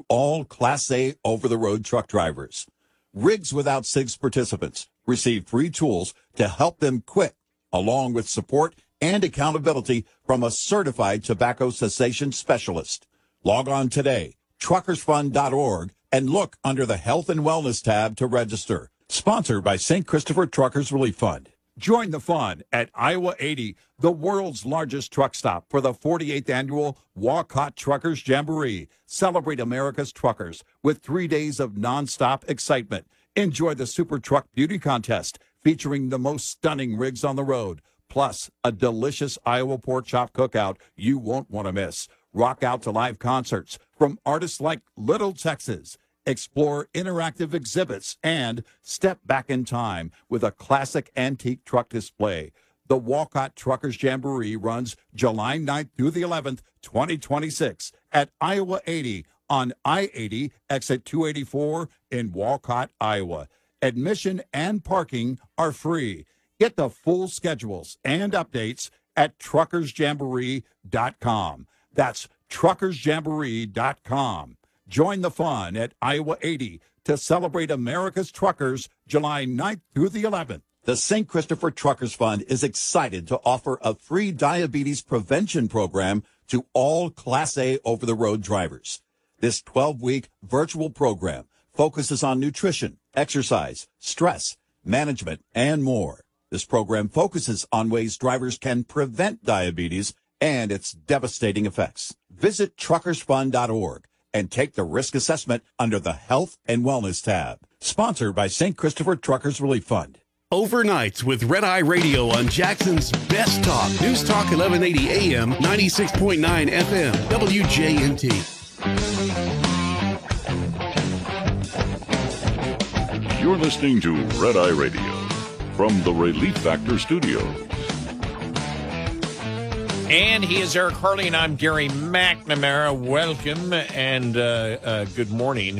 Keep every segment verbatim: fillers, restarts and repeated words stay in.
all Class A over-the-road truck drivers. Rigs Without SIGs participants receive free tools to help them quit, along with support and accountability from a certified tobacco cessation specialist. Log on today, truckers fund dot org, and look under the Health and Wellness tab to register. Sponsored by Saint Christopher Truckers Relief Fund. Join the fun at Iowa eighty, the world's largest truck stop, for the forty-eighth annual Walcott Truckers Jamboree. Celebrate America's truckers with three days of nonstop excitement. Enjoy the Super Truck Beauty Contest featuring the most stunning rigs on the road, plus a delicious Iowa pork chop cookout you won't want to miss. Rock out to live concerts from artists like Little Texas. Explore interactive exhibits and step back in time with a classic antique truck display. The Walcott Truckers Jamboree runs July ninth through the eleventh, twenty twenty-six at Iowa eighty on I eighty, exit two eighty-four in Walcott, Iowa. Admission and parking are free. Get the full schedules and updates at truckers jamboree dot com. That's truckers jamboree dot com. Join the fun at Iowa eighty to celebrate America's truckers July ninth through the eleventh. The Saint Christopher Truckers Fund is excited to offer a free diabetes prevention program to all Class A over-the-road drivers. This twelve-week virtual program focuses on nutrition, exercise, stress, management, and more. This program focuses on ways drivers can prevent diabetes and its devastating effects. Visit truckers fund dot org and take the risk assessment under the Health and Wellness tab. Sponsored by Saint Christopher Truckers Relief Fund. Overnights with Red Eye Radio on Jackson's Best Talk. News Talk eleven eighty A M, ninety-six point nine F M, W J N T. You're listening to Red Eye Radio from the Relief Factor Studios. And he is Eric Harley, and I'm Gary McNamara. Welcome and uh, uh, good morning.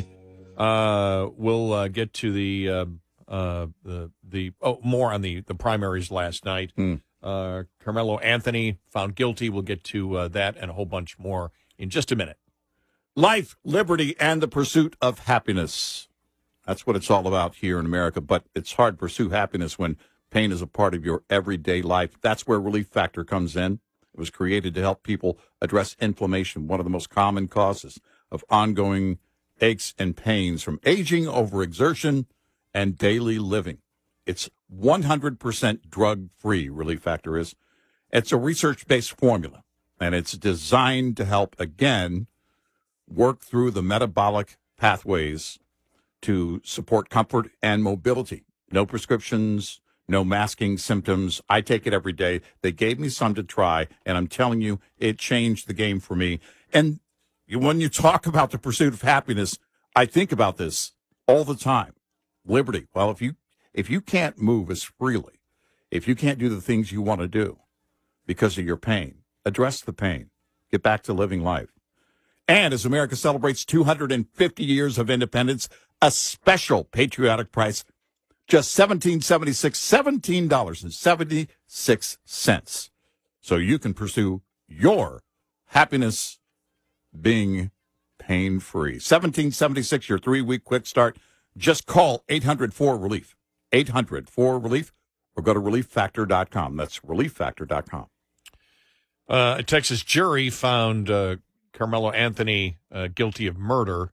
Uh, we'll uh, get to the uh, uh, the the oh more on the, the primaries last night. Mm. Uh, Carmelo Anthony found guilty. We'll get to uh, that and a whole bunch more in just a minute. Life, liberty, and the pursuit of happiness. That's what it's all about here in America. But it's hard to pursue happiness when pain is a part of your everyday life. That's where Relief Factor comes in. It was created to help people address inflammation, one of the most common causes of ongoing aches and pains from aging, overexertion, and daily living. It's one hundred percent drug-free, Relief Factor is. It's a research-based formula, and it's designed to help, again, work through the metabolic pathways to support comfort and mobility. No prescriptions, no masking symptoms. I take it every day. They gave me some to try, and I'm telling you, it changed the game for me. And when you talk about the pursuit of happiness, I think about this all the time. Liberty. Well, if you if you can't move as freely, if you can't do the things you want to do because of your pain, address the pain. Get back to living life. And as America celebrates two hundred fifty years of independence, a special patriotic price, just seventeen seventy-six, seventeen dollars and seventy-six cents. So you can pursue your happiness being pain-free. seventeen seventy-six, your three-week quick start. Just call eight hundred four relief, eight hundred four relief, or go to relief factor dot com. That's relief factor dot com. Uh, a Texas jury found uh, Carmelo Anthony uh, guilty of murder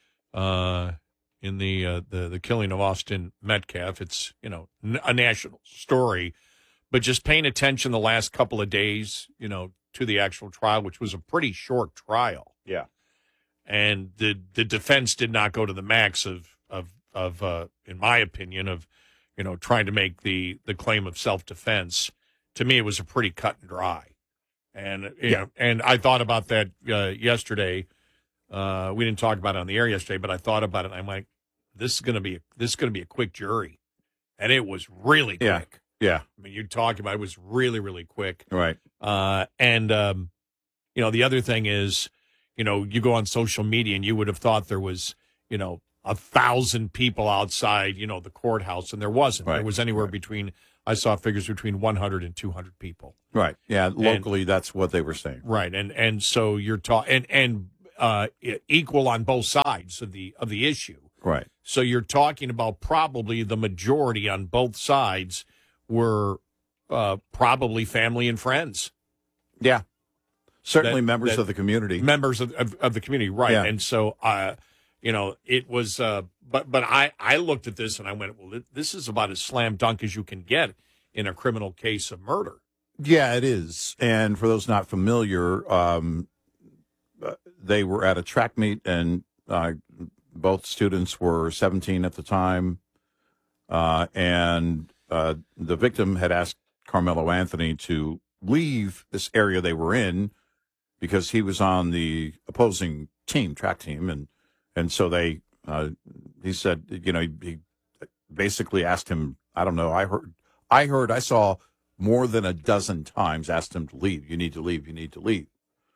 uh, in the, uh, the the killing of Austin Metcalf. It's, you know, n- a national story, but just paying attention the last couple of days, you know, to the actual trial, which was a pretty short trial. Yeah. And the the defense did not go to the max of of of uh, in my opinion, of, you know, trying to make the the claim of self-defense. To me, it was a pretty cut and dry. And you Yeah. know, and I thought about that uh, yesterday. Uh, we didn't talk about it on the air yesterday, but I thought about it. And I'm like, this is going to be a, this is going to be a quick jury, and it was really Yeah. quick. Yeah. I mean, you talked about it, it was really really quick. Right. Uh, and um, you know, the other thing is, you know, you go on social media and you would have thought there was, you know, a thousand people outside, you know, the courthouse, and there wasn't. Right. There was anywhere Right. between, I saw figures between one hundred and two hundred people. Right. Yeah. Locally, and, that's what they were saying. Right. And and so you're talking, and, and uh, e- equal on both sides of the of the issue. Right. So you're talking about probably the majority on both sides were uh, probably family and friends. Yeah. Certainly That- members that- of the community. Members of, of, of the community, right. Yeah. And so, uh, you know, it was, uh, but but I, I looked at this and I went, well, this is about as slam dunk as you can get in a criminal case of murder. Yeah, it is. And for those not familiar, um, uh, they were at a track meet, and uh, both students were seventeen at the time. Uh, and uh, the victim had asked Carmelo Anthony to leave this area they were in because he was on the opposing team, track team. And, and so they, uh, he said, you know, he, he basically asked him, I don't know, I heard, I heard, I saw more than a dozen times asked him to leave. You need to leave. You need to leave.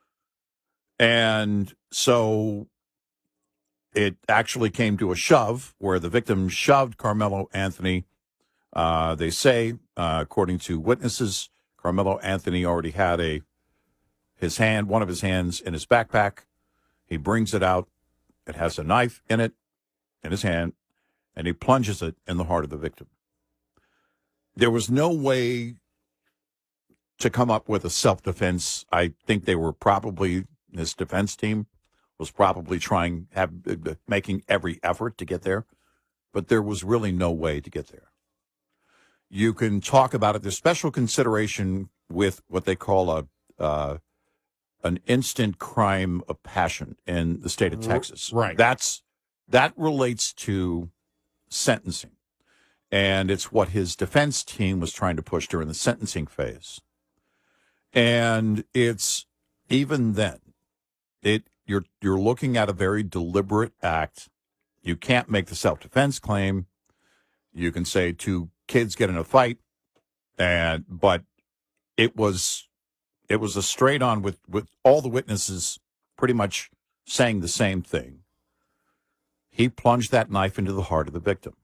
And so it actually came to a shove where the victim shoved Carmelo Anthony. Uh, they say, uh, according to witnesses, Carmelo Anthony already had a his hand, one of his hands in his backpack. He brings it out. It has a knife in it, in his hand, and he plunges it in the heart of the victim. There was no way to come up with a self-defense. I think they were probably, this defense team was probably trying, have, making every effort to get there, but there was really no way to get there. You can talk about it. There's special consideration with what they call a uh, an instant crime of passion in the state of Texas. Right. That's that relates to sentencing, and it's what his defense team was trying to push during the sentencing phase. And it's even then, it you're you're looking at a very deliberate act. You can't make the self-defense claim. You can say two kids get in a fight, and but it was it was a straight on with, with all the witnesses pretty much saying the same thing. He plunged that knife into the heart of the victim.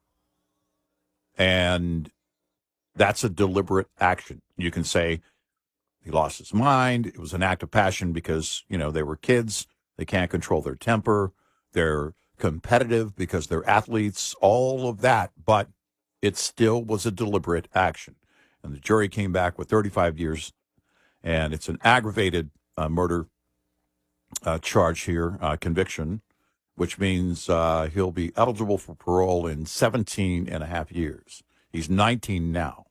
And that's a deliberate action. You can say he lost his mind. It was an act of passion because, you know, they were kids. They can't control their temper. They're competitive because they're athletes, all of that. But it still was a deliberate action. And the jury came back with thirty-five years. And it's an aggravated uh, murder uh, charge here, uh, conviction, which means uh, he'll be eligible for parole in seventeen and a half years. He's nineteen now.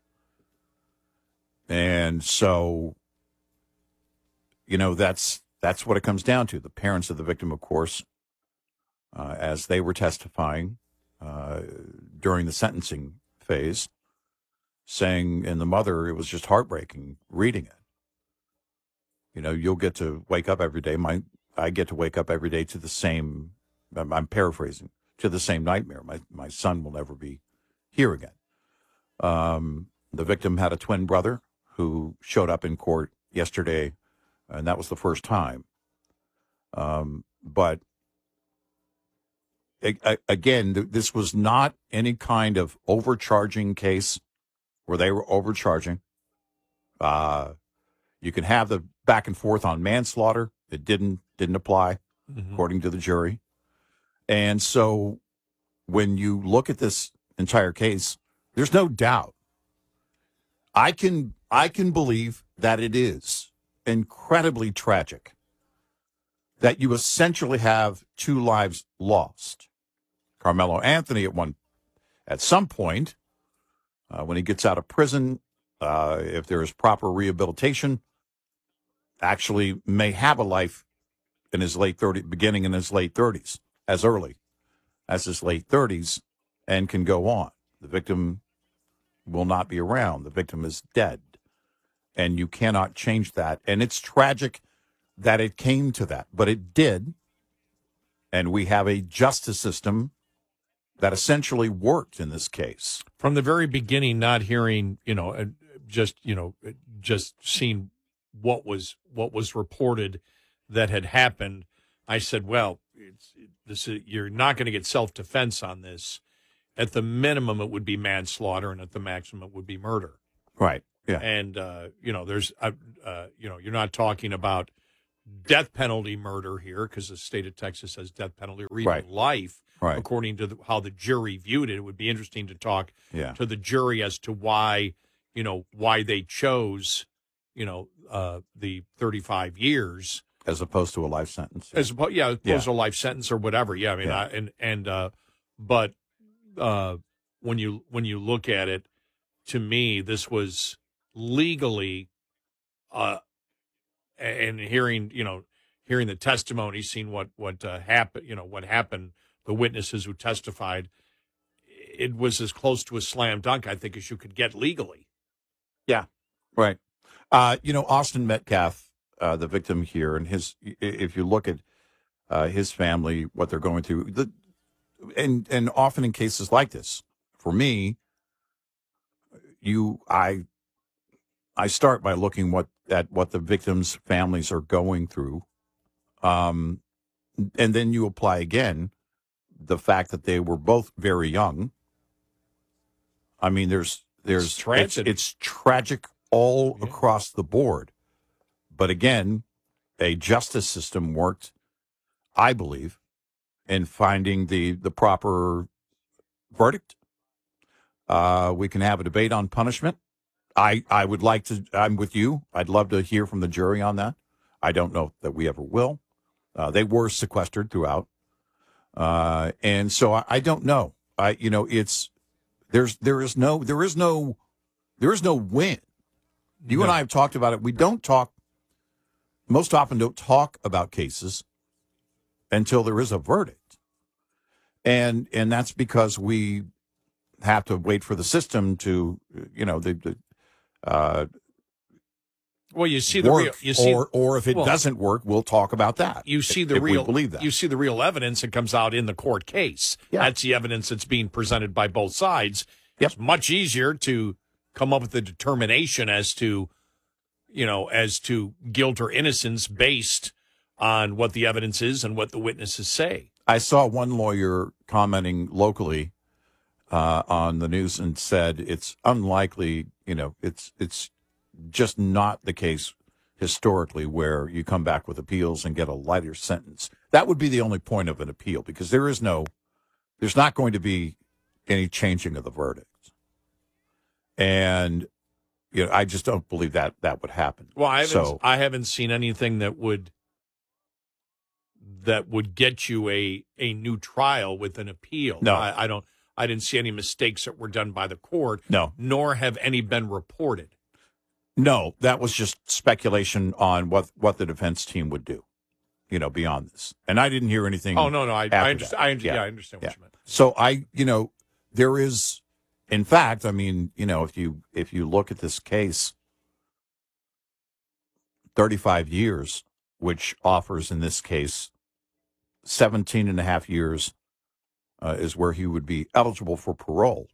And so, you know, that's that's what it comes down to. The parents of the victim, of course, uh, as they were testifying uh, during the sentencing phase, saying, and the mother, it was just heartbreaking reading it. You know, you'll get to wake up every day. My, I get to wake up every day to the same, I'm, I'm paraphrasing, to the same nightmare. My, my son will never be here again. Um, the victim had a twin brother who showed up in court yesterday, and that was the first time. Um, but a, a, again, th- this was not any kind of overcharging case where they were overcharging. Uh, you can have the back and forth on manslaughter. It didn't didn't apply, mm-hmm. according to the jury. And so when you look at this entire case, there's no doubt. I can I can believe that it is incredibly tragic that you essentially have two lives lost. Carmelo Anthony at one at some point, uh, when he gets out of prison, uh, if there is proper rehabilitation, actually may have a life in his late thirties, beginning in his late thirties, as early as his late thirties, and can go on. The victim will not be around. The victim is dead, and you cannot change that. And it's tragic that it came to that, but it did, and we have a justice system that essentially worked in this case. From the very beginning, not hearing, you know, just, you know, just seeing what was what was reported that had happened, I said, well, it's, this is, you're not going to get self-defense on this. At the minimum, it would be manslaughter, and at the maximum, it would be murder. Right. Yeah. And uh, you know, there's, uh, uh, you know, you're not talking about death penalty murder here, because the state of Texas has death penalty or even Right. life, Right. according to the, how the jury viewed it. It would be interesting to talk Yeah. to the jury as to why, you know, why they chose, you know, uh, the thirty-five years As opposed to a life sentence. as opposed, yeah, as opposed Yeah. to a life sentence or whatever. Yeah, I mean, Yeah. I, and and uh, but uh, when you when you look at it, to me, this was legally, uh, and hearing you know hearing the testimony, seeing what what uh, happened, you know what happened, the witnesses who testified, it was as close to a slam dunk, I think, as you could get legally. Yeah. Right. Uh, you know, Austin Metcalf, uh, the victim here, and his, i- if you look at uh, his family, what they're going through, the, and and often in cases like this, for me, you, I, I start by looking what at what the victims' families are going through, um, and then you apply again the fact that they were both very young. I mean, there's there's It's tragedy. It's, it's tragic all Yeah. across the board. But again, a justice system worked, I believe, in finding the the proper verdict. Uh, we can have a debate on punishment. I I would like to. I'm with you. I'd love to hear from the jury on that. I don't know that we ever will. Uh, they were sequestered throughout, uh, and so I, I don't know. I you know it's there's there is no there is no there is no win. You and No. I have talked about it. We don't talk most often don't talk about cases until there is a verdict. And and that's because we have to wait for the system to, you know, the, the uh, Well, you see the work, real, you see, or or if it well, doesn't work, we'll talk about that. you see the if we real, believe that. you see the real evidence that comes out in the court case. Yeah. That's the evidence that's being presented by both sides. Yep. It's much easier to come up with a determination as to, you know, as to guilt or innocence based on what the evidence is and what the witnesses say. I saw one lawyer commenting locally uh, on the news and said it's unlikely, you know, it's it's just not the case historically where you come back with appeals and get a lighter sentence. That would be the only point of an appeal because there is no, there's not going to be any changing of the verdict. And, you know, I just don't believe that that would happen. Well, I haven't, So- I haven't seen anything that would that would get you a a new trial with an appeal. No. I, I don't. I didn't see any mistakes that were done by the court. No. Nor have any been reported. No, that was just speculation on what, what the defense team would do, you know, beyond this. And I didn't hear anything. Oh no, no, I, after I understand. that. I, under- Yeah. yeah, I understand what Yeah. you meant. So I, you know, there is, in fact, I mean, you know, if you if you look at this case, thirty-five years, which offers in this case seventeen and a half years uh, is where he would be eligible for parole.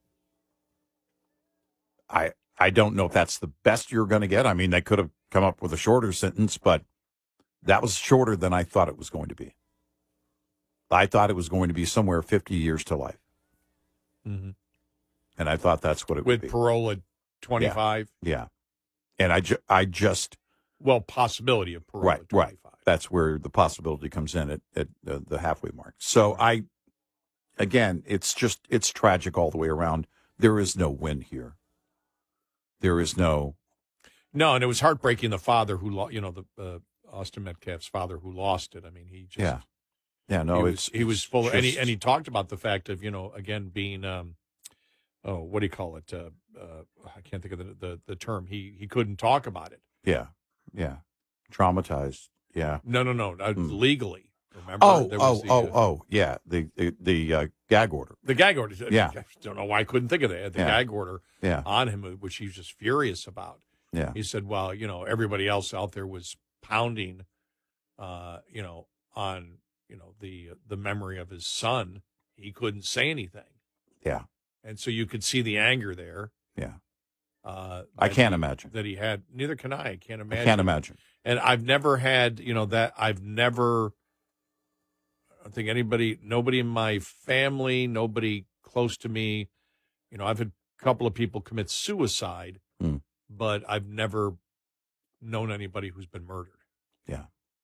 I I don't know if that's the best you're going to get. I mean, they could have come up with a shorter sentence, but that was shorter than I thought it was going to be. I thought it was going to be somewhere fifty years to life. Mm-hmm. And I thought that's what it With would be. parole at twenty-five. Yeah. And I, ju- I just, Well, possibility of parole right, at right. twenty-five. That's where the possibility comes in at, at the, the halfway mark. So I, again, it's just, it's tragic all the way around. There is no win here. There is no, No, and it was heartbreaking. The father who, lo- you know, the uh, Austin Metcalf's father who lost it. I mean, he just, yeah. Yeah, no, he it's, was, he was it's full, of, and he just- and he talked about the fact of, you know, again being, um, oh, what do you call it? Uh, uh, I can't think of the, the the term. He he couldn't talk about it. yeah, yeah. Traumatized. Yeah. No, no, no, uh, Hmm. legally. Remember? Oh, There oh, was the, oh, uh, oh, yeah. The, the, the uh, gag order. The gag order. Yeah. I don't know why I couldn't think of that. The Yeah. gag order Yeah. on him, which he was just furious about. Yeah. He said, well, you know, everybody else out there was pounding, uh, you know, on, you know, the the memory of his son. He couldn't say anything. Yeah. And so you could see the anger there. Yeah. Uh, I that can't he- imagine. That he had. Neither can I. I can't I imagine. can't imagine. And I've never had, you know, that I've never, I don't think anybody, nobody in my family, nobody close to me, you know, I've had a couple of people commit suicide, Hmm. but I've never known anybody who's been murdered. Yeah.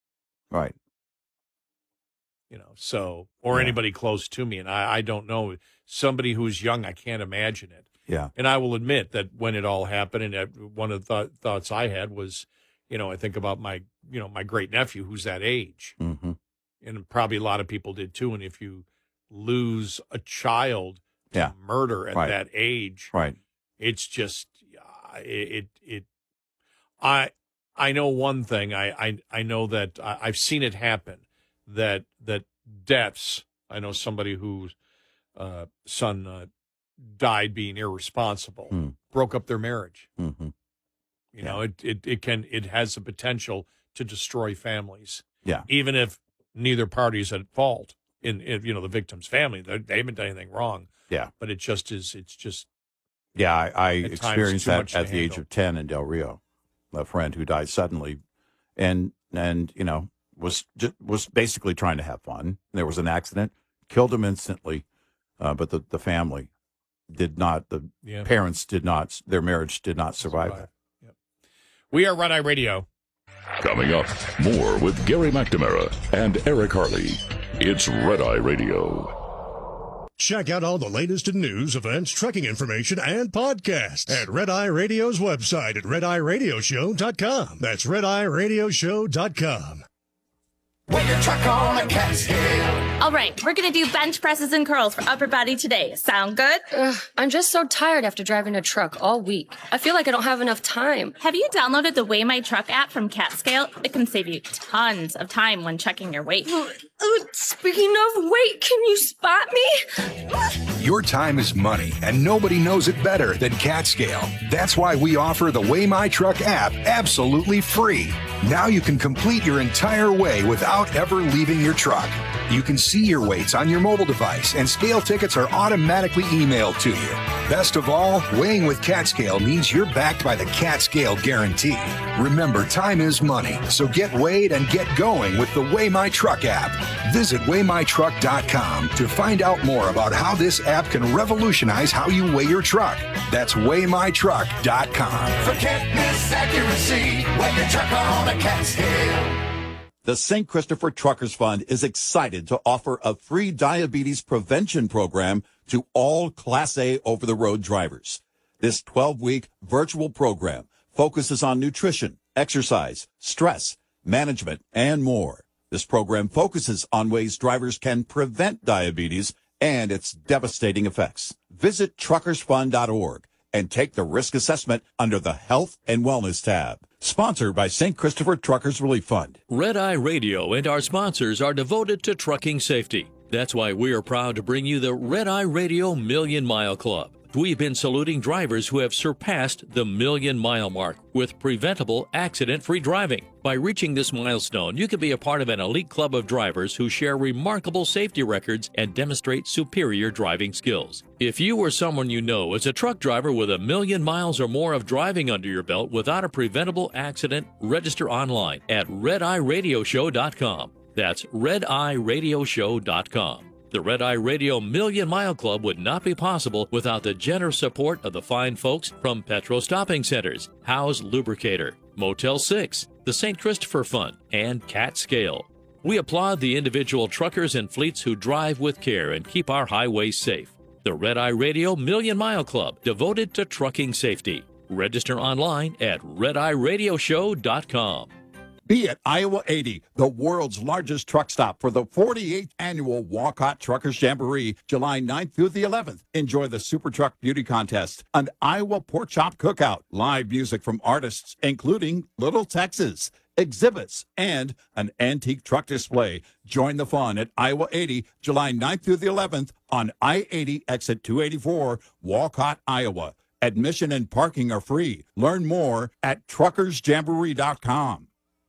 Right. You know, so, or Yeah. anybody close to me. And I, I don't know. Somebody who's young, I can't imagine it. Yeah. And I will admit that when it all happened, and uh, one of the th- thoughts I had was, you know, I think about my, you know, my great nephew who's that age. Mm-hmm. And probably a lot of people did too. And if you lose a child to Yeah. murder at Right. that age, Right. it's just, uh, it, it, it, I, I know one thing. I, I, I know that I, I've seen it happen, that, that deaths, I know somebody whose uh, son uh, died being irresponsible, Hmm. broke up their marriage. Mm-hmm. You Yeah. know, it, it, it can, it has the potential to destroy families. Yeah. Even if neither party is at fault in, in you know, the victim's family, they, they haven't done anything wrong. Yeah. But it just is, it's just, Yeah, I, I At times, experienced too that much to at the age handle. of ten in Del Rio. A friend who died suddenly, and and you know was just, was basically trying to have fun. There was an accident, killed him instantly, uh, but the, the family did not. The yeah. parents did not. Their marriage did not survive that. Yep. We are Red Eye Radio. Coming up, more with Gary McNamara and Eric Harley. It's Red Eye Radio. Check out all the latest in news, events, trucking information, and podcasts at Red Eye Radio's website at red eye radio show dot com. That's red eye radio show dot com. When your truck on a Catskill. All right, we're going to do bench presses and curls for upper body today. Sound good? Ugh, I'm just so tired after driving a truck all week. I feel like I don't have enough time. Have you downloaded the Weigh My Truck app from Catscale? It can save you tons of time when checking your weight. Uh, speaking of weight, can you spot me? Your time is money, and nobody knows it better than Catscale. That's why we offer the Weigh My Truck app absolutely free. Now you can complete your entire weigh without ever leaving your truck. You can see your weights on your mobile device, and scale tickets are automatically emailed to you. Best of all, weighing with Catscale means you're backed by the Catscale Guarantee. Remember, time is money, so get weighed and get going with the Weigh My Truck app. Visit weigh my truck dot com to find out more about how this app can revolutionize how you weigh your truck. That's weigh my truck dot com. Forget misaccuracy when your truck on a Catskill. The Saint Christopher Truckers Fund is excited to offer a free diabetes prevention program to all Class A over-the-road drivers. This twelve-week virtual program focuses on nutrition, exercise, stress, management, and more. This program focuses on ways drivers can prevent diabetes and its devastating effects. Visit truckers fund dot org and take the risk assessment under the Health and Wellness tab. Sponsored by Saint Christopher Truckers Relief Fund. Red Eye Radio and our sponsors are devoted to trucking safety. That's why we are proud to bring you the Red Eye Radio Million Mile Club. We've been saluting drivers who have surpassed the million mile mark with preventable accident-free driving. By reaching this milestone, you can be a part of an elite club of drivers who share remarkable safety records and demonstrate superior driving skills. If you or someone you know is a truck driver with a million miles or more of driving under your belt without a preventable accident, register online at red eye radio show dot com. That's red eye radio show dot com. The Red Eye Radio Million Mile Club would not be possible without the generous support of the fine folks from Petro Stopping Centers, Howe's Lubricator, Motel six, the Saint Christopher Fund, and Catscale. We applaud the individual truckers and fleets who drive with care and keep our highways safe. The Red Eye Radio Million Mile Club, devoted to trucking safety. Register online at red eye radio show dot com. Be at Iowa eighty, the world's largest truck stop for the forty-eighth annual Walcott Truckers Jamboree, July ninth through the eleventh. Enjoy the Super Truck Beauty Contest, an Iowa Pork Chop Cookout, live music from artists including Little Texas, exhibits, and an antique truck display. Join the fun at Iowa eighty, July ninth through the eleventh on I eighty exit two eighty-four, Walcott, Iowa. Admission and parking are free. Learn more at truckers jamboree dot com.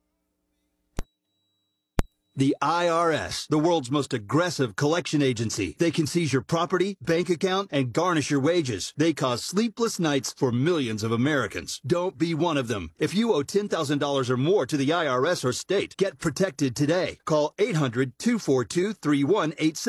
The I R S, the world's most aggressive collection agency. They can seize your property, bank account, and garnish your wages. They cause sleepless nights for millions of Americans. Don't be one of them. If you owe ten thousand dollars or more to the I R S or state, get protected today. Call eight hundred, two four two, three one eight six.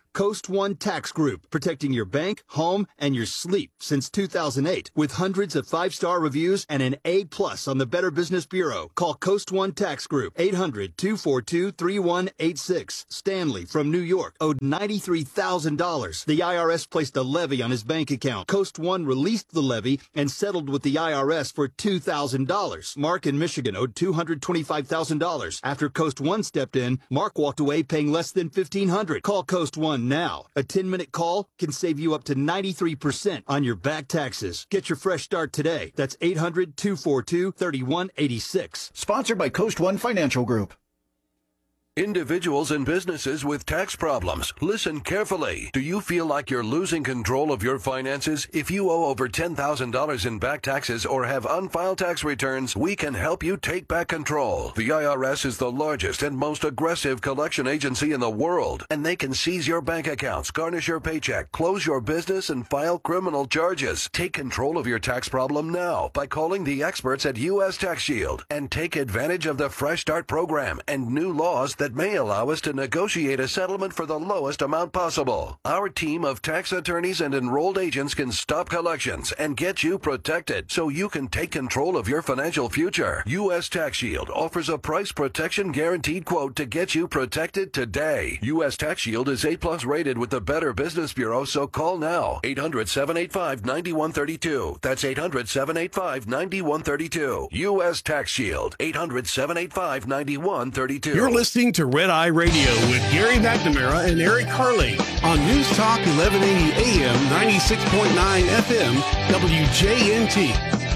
Coast One Tax Group, protecting your bank, home, and your sleep since two thousand eight. With hundreds of five-star reviews and an A plus on the Better Business Bureau. Call Coast One Tax Group, eight hundred, two four two, three one eight six. Stanley from New York owed ninety-three thousand dollars. The I R S placed a levy on his bank account. Coast One released the levy and settled with the I R S for two thousand dollars. Mark in Michigan owed two hundred twenty-five thousand dollars. After Coast One stepped in, Mark walked away paying less than fifteen hundred dollars. Call Coast One now. A ten-minute call can save you up to ninety-three percent on your back taxes. Get your fresh start today. That's eight hundred, two four two, three one eight six. Sponsored by Coast One Financial Group. Individuals and businesses with tax problems, listen carefully. Do you feel like you're losing control of your finances? If you owe over ten thousand dollars in back taxes or have unfiled tax returns, we can help you take back control. The I R S is the largest and most aggressive collection agency in the world, and they can seize your bank accounts, garnish your paycheck, close your business, and file criminal charges. Take control of your tax problem now by calling the experts at U S Tax Shield and take advantage of the Fresh Start program and new laws that may allow us to negotiate a settlement for the lowest amount possible. Our team of tax attorneys and enrolled agents can stop collections and get you protected so you can take control of your financial future. U S Tax Shield offers a price protection guaranteed quote to get you protected today. U S Tax Shield is A plus rated with the Better Business Bureau, so call now. eight hundred, seven eight five, nine one three two. That's eight hundred, seven eight five, nine one three two. U S Tax Shield. eight hundred, seven eight five, nine one three two. You're listening to Red Eye Radio with Gary McNamara and Eric Harley on News Talk eleven eighty A M, ninety-six point nine F M, W J N T.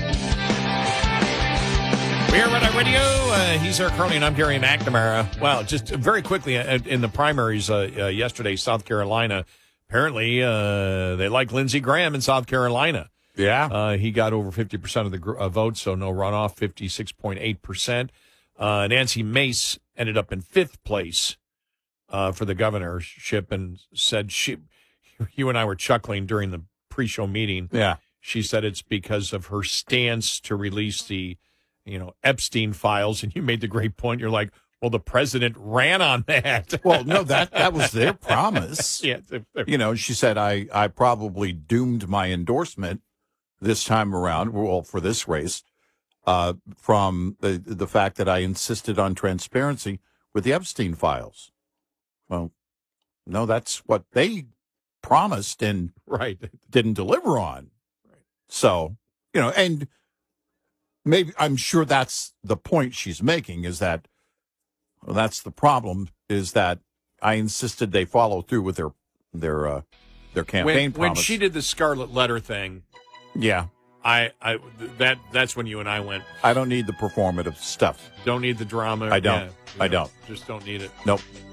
We're Red Eye Radio. Uh, he's Eric Harley, and I'm Gary McNamara. Well, just very quickly, uh, in the primaries uh, uh, yesterday, South Carolina, apparently uh, they like Lindsey Graham in South Carolina. Yeah. Uh, he got over fifty percent of the gr- uh, votes, so no runoff, fifty-six point eight percent. Uh, Nancy Mace ended up in fifth place uh, for the governorship and said she, you and I were chuckling during the pre-show meeting. Yeah. She said it's because of her stance to release the, you know, Epstein files. And you made the great point. You're like, well, the president ran on that. Well, no, that, that was their promise. Yeah. You know, she said, I, I probably doomed my endorsement this time around, well, for this race. Uh, from the the fact that I insisted on transparency with the Epstein files. Well, no, that's what they promised and right didn't deliver on. Right. So, you know, and maybe I'm sure that's the point she's making is that well, that's the problem is that I insisted they follow through with their their uh, their campaign when, promise. When she did the Scarlet Letter thing, yeah. I, I that that's when you and I went. I don't need the performative stuff. Don't need the drama. I don't. Yeah, I know, don't. Just don't need it. Nope.